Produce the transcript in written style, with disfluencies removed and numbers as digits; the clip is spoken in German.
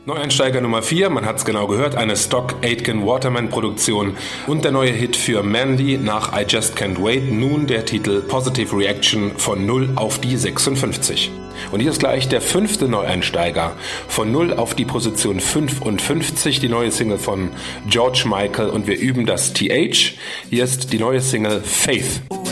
Neueinsteiger Nummer 4, man hat's genau gehört, eine Stock Aitken Waterman Produktion und der neue Hit für Mandy nach I Just Can't Wait, nun der Titel Positive Reaction von 0 auf die 56. Und hier ist gleich der 5. Neueinsteiger, von 0 auf die Position 55, die neue Single von George Michael und wir üben das TH. Hier ist die neue Single Faith.